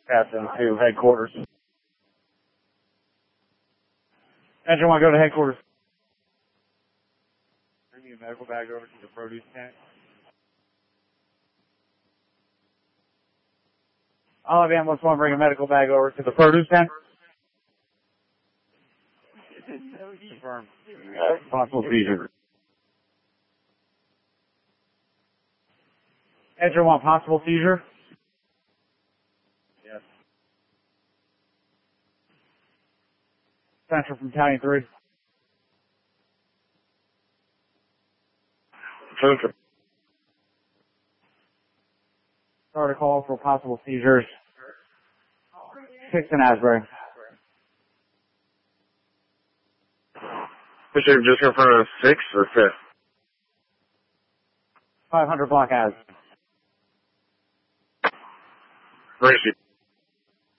Captain to headquarters. Engine 1, go to headquarters. Bring me a medical bag over to the produce tent. I'll have ambulance 1 bring a medical bag over to the produce tent. Confirm. Possible seizure. Engine 1, possible seizure? Yes. Central from Battalion 3. Central. Start a call for possible seizures. 6 in Asbury. Bishop, just confirm 6 or 5th? 500 block As. Gracie.